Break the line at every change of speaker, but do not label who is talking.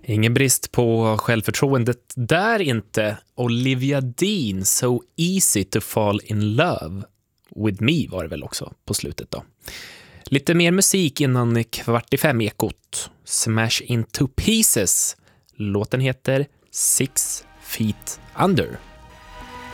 Ingen brist på självförtroendet där inte. Olivia Dean, So Easy to Fall in Love With Me var det väl också på slutet då. Lite mer musik innan 4:45 Smash Into Pieces. Låten heter 6 Feet Under.